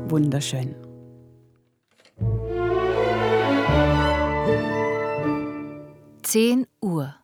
wunderschön. Uhr.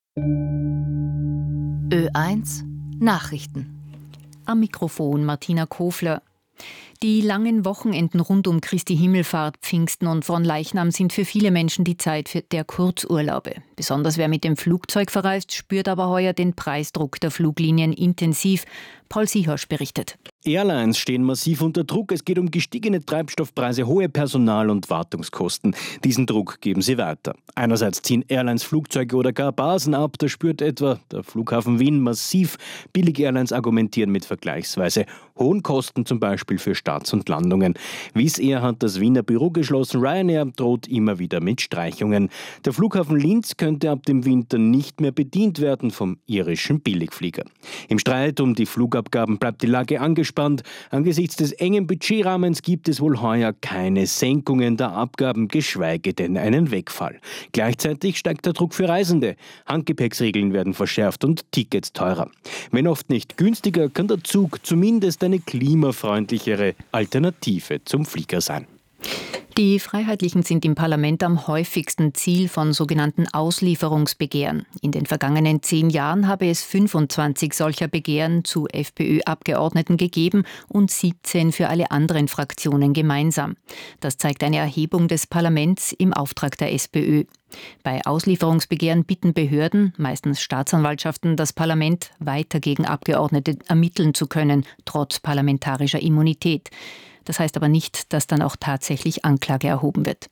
Ö1 Nachrichten. Am Mikrofon Martina Kofler. Die langen Wochenenden rund um Christi Himmelfahrt, Pfingsten und Fronleichnam sind für viele Menschen die Zeit der Kurzurlaube. Besonders wer mit dem Flugzeug verreist, spürt aber heuer den Preisdruck der Fluglinien intensiv. Paul Siehosch berichtet. Airlines stehen massiv unter Druck. Es geht um gestiegene Treibstoffpreise, hohe Personal- und Wartungskosten. Diesen Druck geben sie weiter. Einerseits ziehen Airlines Flugzeuge oder gar Basen ab. Da spürt etwa der Flughafen Wien massiv. Billig-Airlines argumentieren mit vergleichsweise hohen Kosten, zum Beispiel für Starts und Landungen. Wizz Air hat das Wiener Büro geschlossen. Ryanair droht immer wieder mit Streichungen. Der Flughafen Linz könnte ab dem Winter nicht mehr bedient werden vom irischen Billigflieger. Im Streit um die Flugabgaben bleibt die Lage angespannt. Angesichts des engen Budgetrahmens gibt es wohl heuer keine Senkungen der Abgaben, geschweige denn einen Wegfall. Gleichzeitig steigt der Druck für Reisende. Handgepäcksregeln werden verschärft und Tickets teurer. Wenn oft nicht günstiger, kann der Zug zumindest eine klimafreundlichere Alternative zum Flieger sein. Die Freiheitlichen sind im Parlament am häufigsten Ziel von sogenannten Auslieferungsbegehren. In den vergangenen 10 Jahren habe es 25 solcher Begehren zu FPÖ-Abgeordneten gegeben und 17 für alle anderen Fraktionen gemeinsam. Das zeigt eine Erhebung des Parlaments im Auftrag der SPÖ. Bei Auslieferungsbegehren bitten Behörden, meistens Staatsanwaltschaften, das Parlament, weiter gegen Abgeordnete ermitteln zu können, trotz parlamentarischer Immunität. Das heißt aber nicht, dass dann auch tatsächlich Anklage erhoben wird.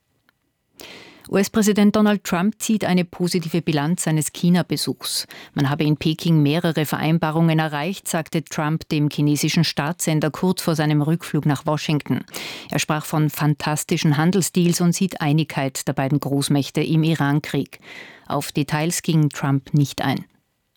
US-Präsident Donald Trump zieht eine positive Bilanz seines China-Besuchs. Man habe in Peking mehrere Vereinbarungen erreicht, sagte Trump dem chinesischen Staatssender kurz vor seinem Rückflug nach Washington. Er sprach von fantastischen Handelsdeals und sieht Einigkeit der beiden Großmächte im Iran-Krieg. Auf Details ging Trump nicht ein.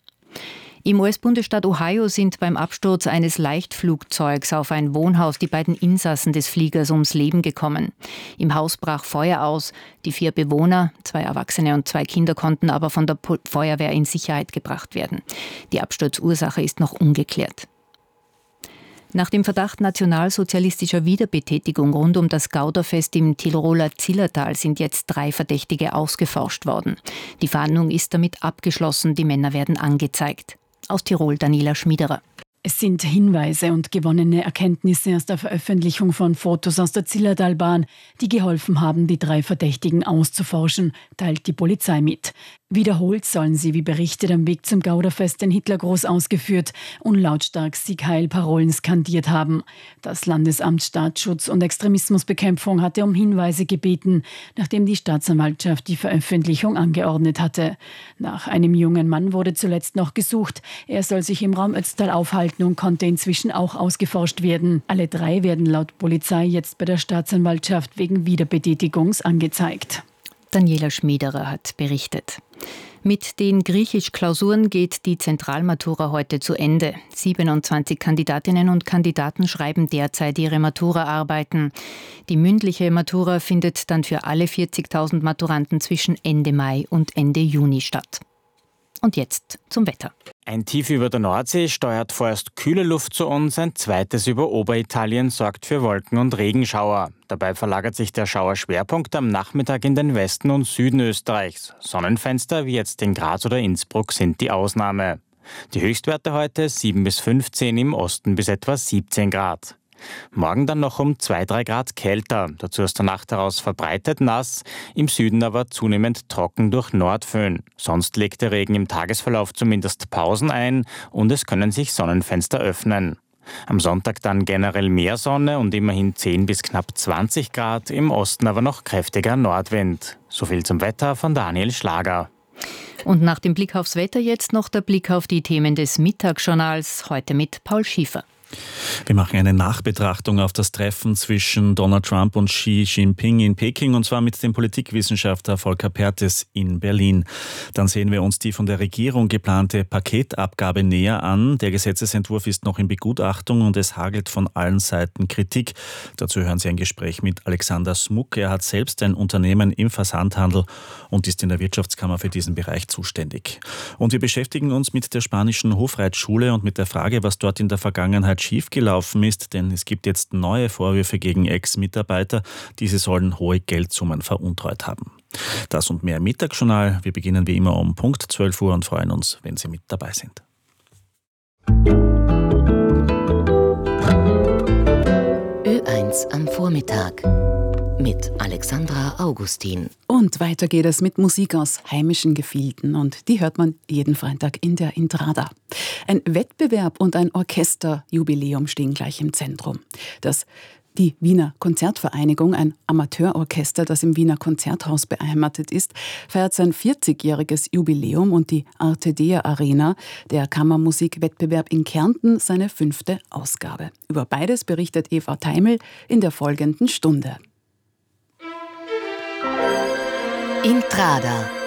Im US-Bundesstaat Ohio sind beim Absturz eines Leichtflugzeugs auf ein Wohnhaus die beiden Insassen des Fliegers ums Leben gekommen. Im Haus brach Feuer aus. Die 4 Bewohner, 2 Erwachsene und 2 Kinder, konnten aber von der Feuerwehr in Sicherheit gebracht werden. Die Absturzursache ist noch ungeklärt. Nach dem Verdacht nationalsozialistischer Wiederbetätigung rund um das Gauderfest im Tiroler Zillertal sind jetzt 3 Verdächtige ausgeforscht worden. Die Fahndung ist damit abgeschlossen, die Männer werden angezeigt. Aus Tirol Daniela Schmiederer. Es sind Hinweise und gewonnene Erkenntnisse aus der Veröffentlichung von Fotos aus der Zillertalbahn, die geholfen haben, die 3 Verdächtigen auszuforschen, teilt die Polizei mit. Wiederholt sollen sie, wie berichtet, am Weg zum Gauderfest den Hitlergruß ausgeführt und lautstark Sieg Heil Parolen skandiert haben. Das Landesamt Staatsschutz und Extremismusbekämpfung hatte um Hinweise gebeten, nachdem die Staatsanwaltschaft die Veröffentlichung angeordnet hatte. Nach einem jungen Mann wurde zuletzt noch gesucht. Er soll sich im Raum Ötztal aufhalten und konnte inzwischen auch ausgeforscht werden. Alle 3 werden laut Polizei jetzt bei der Staatsanwaltschaft wegen Wiederbetätigungs angezeigt. Daniela Schmiederer hat berichtet. Mit den Griechisch-Klausuren geht die Zentralmatura heute zu Ende. 27 Kandidatinnen und Kandidaten schreiben derzeit ihre Matura-Arbeiten. Die mündliche Matura findet dann für alle 40.000 Maturanten zwischen Ende Mai und Ende Juni statt. Und jetzt zum Wetter. Ein Tief über der Nordsee steuert vorerst kühle Luft zu uns, ein zweites über Oberitalien sorgt für Wolken- und Regenschauer. Dabei verlagert sich der Schauerschwerpunkt am Nachmittag in den Westen und Süden Österreichs. Sonnenfenster wie jetzt in Graz oder Innsbruck sind die Ausnahme. Die Höchstwerte heute 7 bis 15, im Osten bis etwa 17 Grad. Morgen dann noch um 2-3 Grad kälter, dazu aus der Nacht heraus verbreitet nass, im Süden aber zunehmend trocken durch Nordföhn. Sonst legt der Regen im Tagesverlauf zumindest Pausen ein und es können sich Sonnenfenster öffnen. Am Sonntag dann generell mehr Sonne und immerhin 10 bis knapp 20 Grad, im Osten aber noch kräftiger Nordwind. So viel zum Wetter von Daniel Schlager. Und nach dem Blick aufs Wetter jetzt noch der Blick auf die Themen des Mittagsjournals, heute mit Paul Schiefer. Wir machen eine Nachbetrachtung auf das Treffen zwischen Donald Trump und Xi Jinping in Peking, und zwar mit dem Politikwissenschaftler Volker Perthes in Berlin. Dann sehen wir uns die von der Regierung geplante Paketabgabe näher an. Der Gesetzesentwurf ist noch in Begutachtung und es hagelt von allen Seiten Kritik. Dazu hören Sie ein Gespräch mit Alexander Smuck. Er hat selbst ein Unternehmen im Versandhandel und ist in der Wirtschaftskammer für diesen Bereich zuständig. Und wir beschäftigen uns mit der spanischen Hofreitschule und mit der Frage, was dort in der Vergangenheit Arbeit schiefgelaufen ist, denn es gibt jetzt neue Vorwürfe gegen Ex-Mitarbeiter, diese sollen hohe Geldsummen veruntreut haben. Das und mehr im Mittagsjournal. Wir beginnen wie immer um Punkt 12 Uhr und freuen uns, wenn Sie mit dabei sind. Ö1 am Vormittag mit Alexandra Augustin. Und weiter geht es mit Musik aus heimischen Gefilden und die hört man jeden Freitag in der Intrada. Ein Wettbewerb und ein Orchesterjubiläum stehen gleich im Zentrum. Die Wiener Konzertvereinigung, ein Amateurorchester, das im Wiener Konzerthaus beheimatet ist, feiert sein 40-jähriges Jubiläum und die Arte Dea Arena, der Kammermusikwettbewerb in Kärnten, seine 5. Ausgabe. Über beides berichtet Eva Teimel in der folgenden Stunde. Intrada.